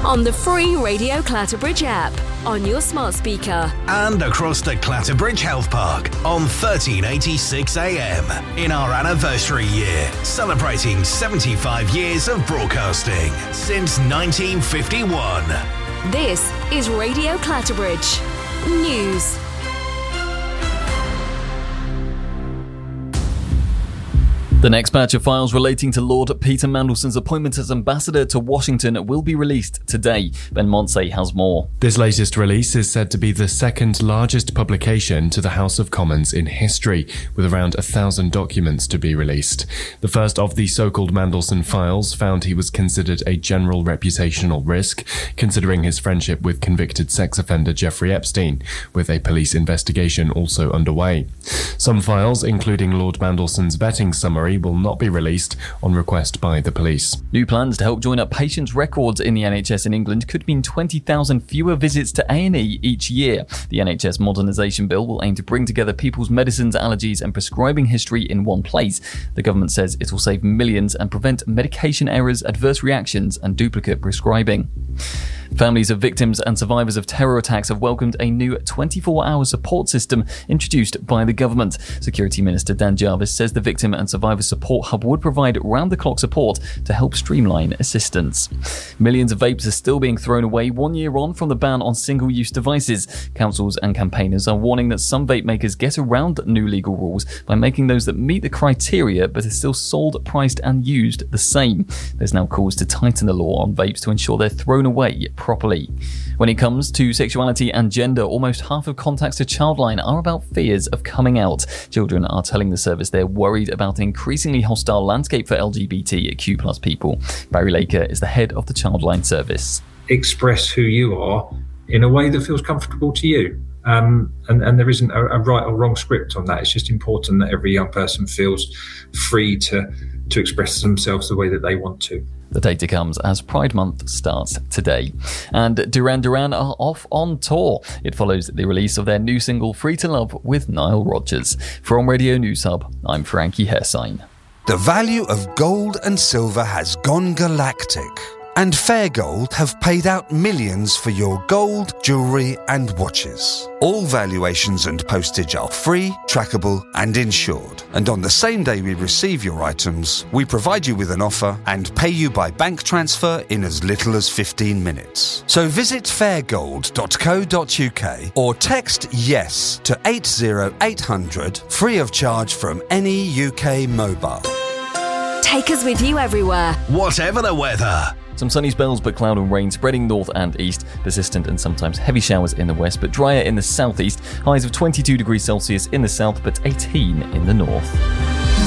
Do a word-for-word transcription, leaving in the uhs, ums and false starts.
on the free Radio Clatterbridge app, on your smart speaker, and across the Clatterbridge Health Park on thirteen eighty-six A M in our anniversary year, celebrating seventy-five years of broadcasting since nineteen fifty-one. This is Radio Clatterbridge News. The next batch of files relating to Lord Peter Mandelson's appointment as ambassador to Washington will be released today. Ben Monsey has more. This latest release is said to be the second largest publication to the House of Commons in history, with around a thousand documents to be released. The first of the so-called Mandelson files found he was considered a general reputational risk, considering his friendship with convicted sex offender Jeffrey Epstein, with a police investigation also underway. Some files, including Lord Mandelson's vetting summary, will not be released on request by the police. New plans to help join up patients' records in the N H S in England could mean twenty thousand fewer visits to A and E each year. The N H S Modernisation Bill will aim to bring together people's medicines, allergies and prescribing history in one place. The government says it will save millions and prevent medication errors, adverse reactions and duplicate prescribing. Families of victims and survivors of terror attacks have welcomed a new twenty-four hour support system introduced by the government. Security Minister Dan Jarvis says the Victim and Survivor Support Hub would provide round-the-clock support to help streamline assistance. Millions of vapes are still being thrown away one year on from the ban on single-use devices. Councils and campaigners are warning that some vape makers get around new legal rules by making those that meet the criteria but are still sold, priced and used the same. There's now calls to tighten the law on vapes to ensure they're thrown away properly. When it comes to sexuality and gender, almost half of contacts to Childline are about fears of coming out. Children are telling the service they're worried about an increasingly hostile landscape for L G B T Q plus people. Barry Laker is the head of the Childline service. Express who you are in a way that feels comfortable to you. Um, and, and there isn't a, a right or wrong script on that. It's just important that every young person feels free to, to express themselves the way that they want to. The data comes as Pride Month starts today. And Duran Duran are off on tour. It follows the release of their new single Free to Love with Nile Rodgers. From Radio News Hub, I'm Frankie Hersign. The value of gold and silver has gone galactic. And Fair Gold have paid out millions for your gold, jewellery and watches. All valuations and postage are free, trackable and insured. And on the same day we receive your items, we provide you with an offer and pay you by bank transfer in as little as fifteen minutes. So visit fair gold dot co dot uk or text YES to eight zero eight hundred free of charge from any U K mobile. Take us with you everywhere, whatever the weather. Some sunny spells but cloud and rain spreading north and east. Persistent and sometimes heavy showers in the west but drier in the southeast. Highs of twenty-two degrees Celsius in the south but eighteen in the north.